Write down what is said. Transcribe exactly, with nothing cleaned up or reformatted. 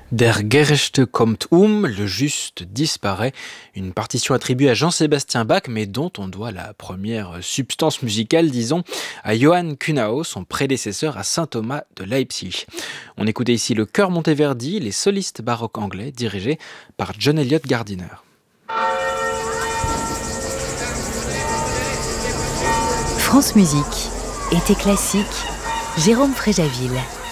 Der Gerechte kommt um, le juste disparaît, une partition attribuée à Jean-Sébastien Bach, mais dont on doit la première substance musicale, disons, à Johann Kuhnau, son prédécesseur à saint Thomas de Leipzig. On écoutait ici le chœur Monteverdi, les solistes baroques anglais, dirigés par John Eliot Gardiner. France Musique, été classique, Jérôme Fréjaville.